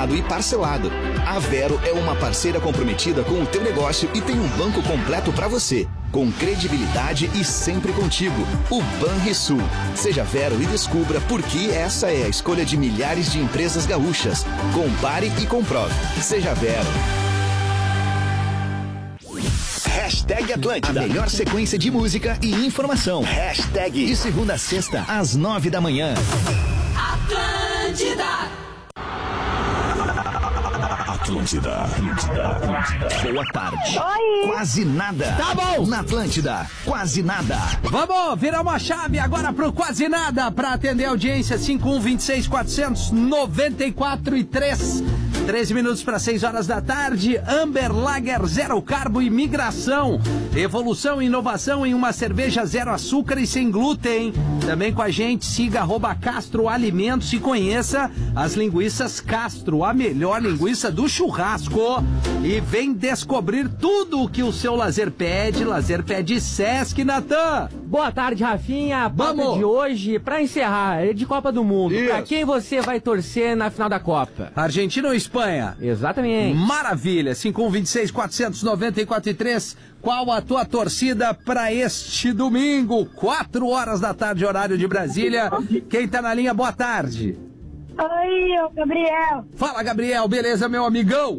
pré-aprovado e parcelado. A Vero é uma parceira comprometida com o teu negócio e tem um banco completo para você, com credibilidade e sempre contigo. O Banrisul. Seja Vero e descubra por que essa é a escolha de milhares de empresas gaúchas. Compare e comprove. Seja Vero. Hashtag Atlântida. A melhor sequência de música e informação. Hashtag de segunda a sexta, às 9 da manhã. Atlântida. Atlântida. Boa tarde. Oi. Quase nada. Tá bom. Na Atlântida, quase nada. Vamos virar uma chave agora pro quase nada para atender a audiência 5126-494-3. 13 minutos para 6 horas da tarde. Amber Lager, zero carbo e migração. Evolução e inovação em uma cerveja zero açúcar e sem glúten. Também com a gente, siga @Castro Alimentos e conheça as linguiças Castro, a melhor linguiça do churrasco. E vem descobrir tudo o que o seu lazer pede. Lazer pede Sesc, Natan. Boa tarde, Rafinha. Vamos. Pauta de hoje, pra encerrar, é de Copa do Mundo. Isso. Pra quem você vai torcer na final da Copa? Argentina ou Espanha? Exatamente. Maravilha, 5126-494-3. Qual a tua torcida para este domingo? 4 horas da tarde, horário de Brasília. Quem tá na linha, boa tarde. Oi, eu, Gabriel. Fala, Gabriel, beleza, meu amigão?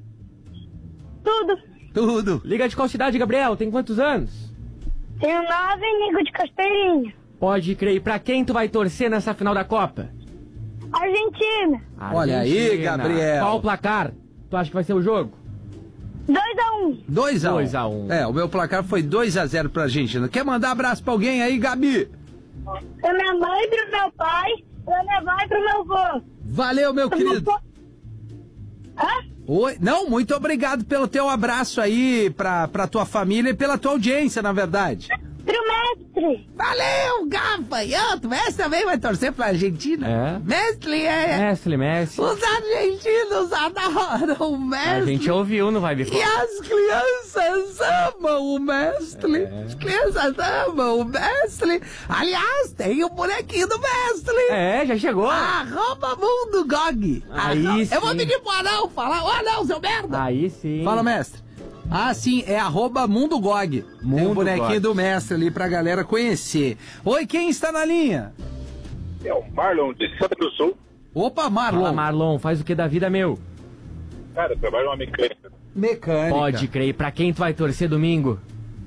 Tudo. Liga de qual cidade, Gabriel? Tem quantos anos? Tenho 9, Nico de Casteirinha. Pode crer. E pra quem tu vai torcer nessa final da Copa? Argentina. Olha aí, Argentina. Gabriel. Qual o placar? Tu acha que vai ser o jogo? 2-1. 2-1. 2-1. É, o meu placar foi 2-0 pra Argentina. Quer mandar abraço pra alguém aí, Gabi? Pra minha mãe, pro meu pai, pra minha mãe e pro meu avô. Valeu, meu querido. Hã? Oi, não, muito obrigado pelo teu abraço aí pra tua família e pela tua audiência, na verdade. Pro mestre. Valeu, gafanhoto. Mestre também vai torcer pra Argentina? É. Mestre Messi. Os argentinos adoram o A mestre. gente ouviu no Vibe E Call. as crianças amam o mestre. As crianças amam o mestre. Aliás, tem o bonequinho do mestre. Já chegou. @Mundo Gog. Aí sim. Eu vou pedir pro Anão falar. Ô, Anão, seu merda. Aí sim. Fala, mestre. Sim, é @Mundo Gog. Tem o Mundo bonequinho Gog. do mestre ali pra galera conhecer. Oi, quem está na linha? É o Marlon de Santa Cruz do Sul. Opa, Marlon. Fala, Marlon. Faz o que da vida, meu? Cara, eu trabalho numa mecânica. Mecânica. Pode crer. E pra quem tu vai torcer domingo?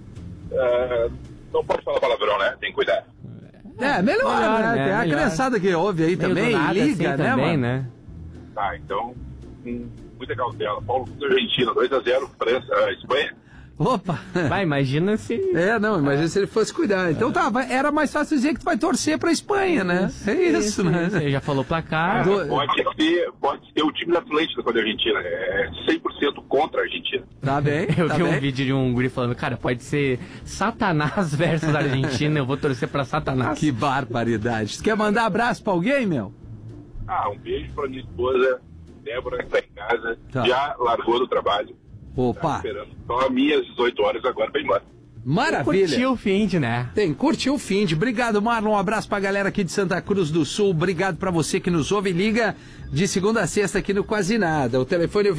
Não pode falar palavrão, né? Tem que cuidar. Melhor, Melhor, né? né? Tem a Melhor. criançada que ouve aí Meio também, do nada, liga, assim, né, também, mano? né? Tá, então, muita cautela. Paulo da Argentina, 2-0, França, Espanha. Opa. Vai, imagina se... Imagina se ele fosse cuidar. Então era mais fácil dizer que tu vai torcer pra Espanha, né? É isso, né? Você já falou placar. Pode ser o time da Atlântida contra a Argentina. É 100% contra a Argentina. Tá bem, Eu tá vi bem. um vídeo de um guri falando, cara, pode ser Satanás versus Argentina, eu vou torcer pra Satanás. Que barbaridade. Tu quer mandar abraço pra alguém, meu? Um beijo pra minha esposa, Débora, que tá em casa. Tá. Já largou do trabalho. Tá Opa, esperando só as minhas 18 horas agora pra ir embora. maravilha. Curtiu o fim de, né? Curtiu o fim de. Obrigado, Marlon. Um abraço pra galera aqui de Santa Cruz do Sul. Obrigado pra você que nos ouve e liga de segunda a sexta aqui no Quase Nada. O telefone é o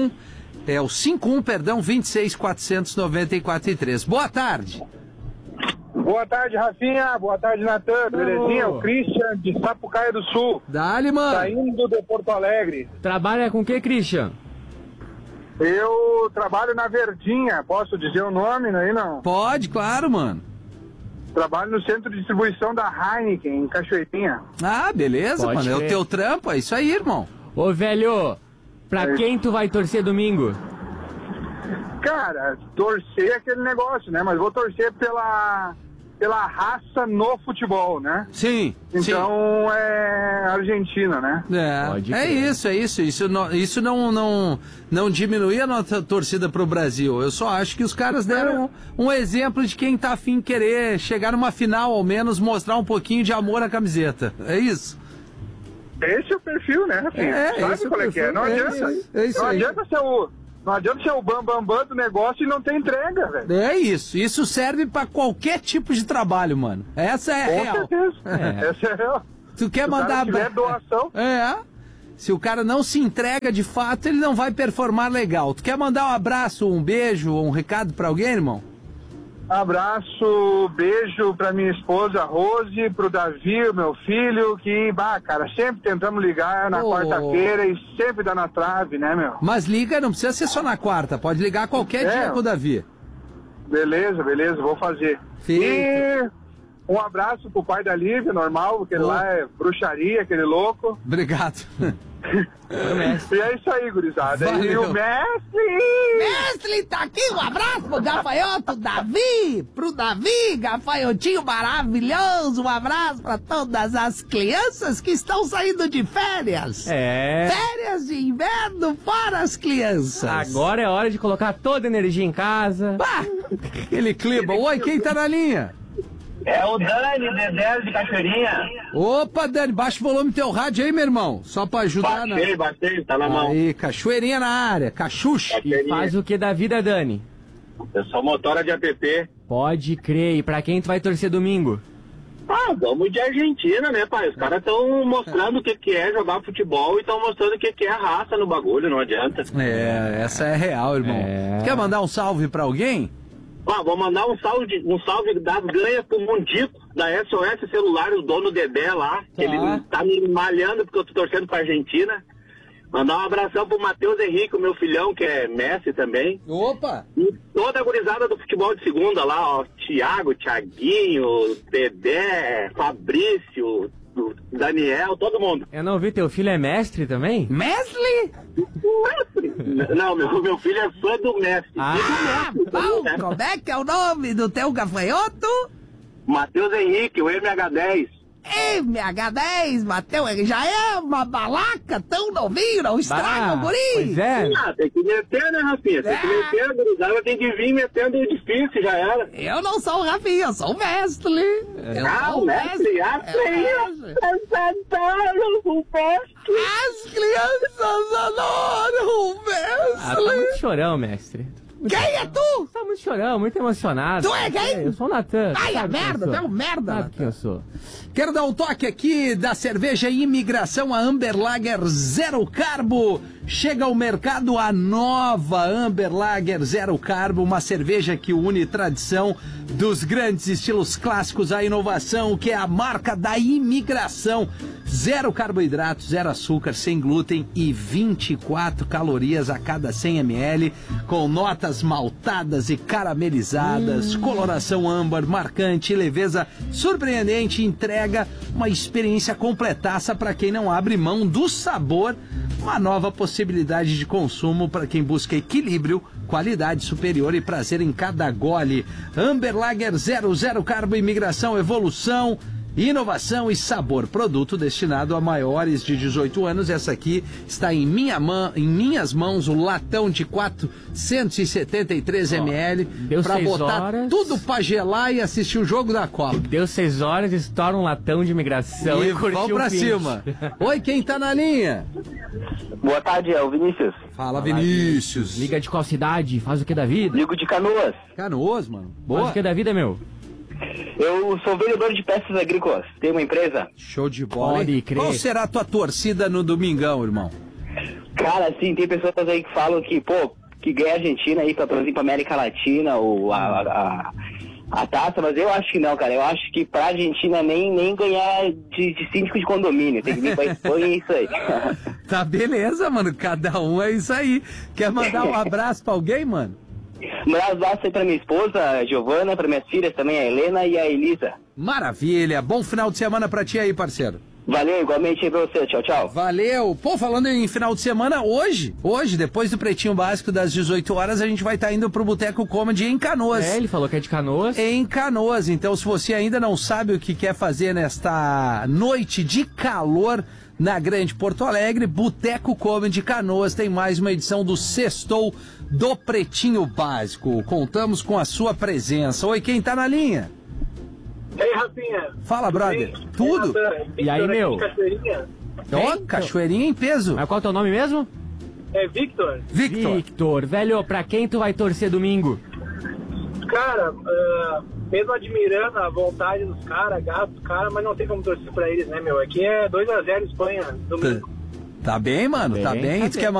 26-494-3. Boa tarde. Boa tarde, Rafinha. Boa tarde, Natan. Belezinha? O Christian de Sapucaia do Sul. Dali, mano. Saindo de Porto Alegre. Trabalha com o que, Christian? Eu trabalho na Verdinha. Posso dizer o nome aí, não? Pode, claro, mano. Trabalho no centro de distribuição da Heineken, em Cachoeirinha. Beleza, Pode mano. É o crer. teu trampo, é isso aí, irmão. Ô, velho, pra quem tu vai torcer domingo? Cara, torcer é aquele negócio, né? Mas vou torcer pela raça no futebol, né? Sim, Então é Argentina, né? Pode É crer. isso, é isso. Isso não diminui a nossa torcida pro Brasil. Eu só acho que os caras deram um exemplo de quem tá afim de querer chegar numa final, ao menos mostrar um pouquinho de amor à camiseta. É isso. Esse é o perfil, né, Rafinha? esse Sabe é o qual é que é? Não perfil. adianta. É isso Não aí. adianta ser o bambambam do negócio e não ter entrega, velho. É isso. Isso serve pra qualquer tipo de trabalho, mano. Essa é Com real. certeza. Essa é real. Tu quer Se o mandar cara tiver doação, Se o cara não se entrega de fato, ele não vai performar legal. Tu quer mandar um abraço, um beijo, um recado pra alguém, irmão? Abraço, beijo pra minha esposa Rose, pro Davi, o meu filho, que, cara, sempre tentamos ligar na quarta-feira e sempre dá na trave, né, meu? Mas liga, não precisa ser só na quarta, pode ligar qualquer dia com o Davi. Beleza, vou fazer. Feito. E um abraço pro pai da Lívia, normal, porque lá é bruxaria, aquele louco. Obrigado. E é isso aí, gurizada. Valeu. E o mestre! Mestre, tá aqui, um abraço pro gafanhoto Davi, pro Davi, gafanhotinho maravilhoso, um abraço pra todas as crianças que estão saindo de férias. Férias de inverno para as crianças. Agora é hora de colocar toda a energia em casa. Bah, aquele clima. Oi, quem tá na linha? É o Dani, Dedé de Cachoeirinha. Opa, Dani, baixa o volume do teu rádio aí, meu irmão. Só pra ajudar. Baixei, tá na mão. Aí, cachoeirinha na área, cachucha. E faz o que da vida, Dani? Eu sou motora de app. Pode crer. E pra quem tu vai torcer domingo? Vamos de Argentina, né, pai? Os caras estão mostrando o que é jogar futebol e estão mostrando o que é a raça no bagulho, não adianta. Essa é real, irmão. Quer mandar um salve pra alguém? Vou mandar um salve das ganhas pro Mundico, da SOS Celular, o dono Dedé lá, que ele tá me malhando porque eu tô torcendo pra Argentina. Mandar um abração pro Matheus Henrique, o meu filhão, que é Messi também. Opa! E toda a gurizada do futebol de segunda lá, ó, Thiaguinho, Dedé, Fabrício, Daniel, todo mundo. Eu não vi, teu filho é mestre também? Mestre? Não, meu filho é fã do Messi. Bom, como é que é o nome do teu gafanhoto? Matheus Henrique, o MH10. MH10, Matheus, ele já é uma balaca tão novinho, não estraga o guri. Pois é. Tem que meter, né, Rafinha? Tem que meter, a gurizada tem que vir metendo difícil, já era. Eu não sou o Rafinha, eu sou o mestre. O mestre, As crianças adoram o mestre. Tá muito chorão, mestre. Quem é tu? Tá muito chorão, muito emocionado. Tu é quem? Eu sou o Natan. Ai, a merda, tu é um merda. Sabe quem eu sou. Quero dar um toque aqui da cerveja Imigração, a Amber Lager Zero Carbo. Chega ao mercado a nova Amber Lager Zero Carbo, uma cerveja que une tradição dos grandes estilos clássicos à inovação, que é a marca da Imigração. Zero carboidratos, zero açúcar, sem glúten e 24 calorias a cada 100 ml, com notas maltadas e caramelizadas, coloração âmbar, marcante, leveza surpreendente, entrega uma experiência completaça para quem não abre mão do sabor, uma nova possibilidade de consumo para quem busca equilíbrio, qualidade superior e prazer em cada gole. Amber Lager Zero Carbo, Imigração, evolução, inovação e sabor. Produto destinado a maiores de 18 anos. Essa aqui está em minhas mãos, o latão de 473 ml. Para botar horas. Tudo para gelar e assistir o jogo da Copa. Deu 6 horas, estoura um latão de imigração e curtiu vamos pra cima. Oi, quem tá na linha? Boa tarde, é o Vinícius. Fala, Vinícius. Liga de qual cidade? Faz o que da vida? Ligo de Canoas. Canoas, mano. Faz Boa. o que da vida, meu? Eu sou vendedor de peças agrícolas. Tenho uma empresa. Show de bola. Pode hein? crer. Qual será a tua torcida no domingão, irmão? Cara, assim, tem pessoas aí que falam que, que ganha a Argentina aí pra trazer pra América Latina ou a taça, mas eu acho que não, cara. Eu acho que pra Argentina nem ganhar de síndico de condomínio. Tem que vir pra Espanha e isso aí. Tá beleza, mano. Cada um é isso aí. Quer mandar um abraço pra alguém, mano? Mandar um abraço aí pra minha esposa, a Giovana, pra minhas filhas também, a Helena e a Elisa. Maravilha. Bom final de semana pra ti aí, parceiro. Valeu, igualmente aí pra você. Tchau, tchau. Valeu. Pô, falando em final de semana, hoje, depois do Pretinho Básico das 18 horas, a gente vai estar indo pro Boteco Comedy em Canoas. Ele falou que é de Canoas. Em Canoas. Então, se você ainda não sabe o que quer fazer nesta noite de calor na Grande Porto Alegre, Boteco Comedy Canoas tem mais uma edição do Sextou do Pretinho Básico. Contamos com a sua presença. Oi, quem tá na linha? E aí, Rafinha? Fala, brother. Tudo? E aí, meu? Ó, cachoeirinha em peso. Mas qual é o teu nome mesmo? É Victor. Victor. Velho, pra quem tu vai torcer domingo? Cara, mesmo admirando a vontade dos caras, a garra dos caras, mas não tem como torcer pra eles, né, meu? Aqui é 2-0 Espanha, domingo. Tá bem, mano? Tá bem? Tu quer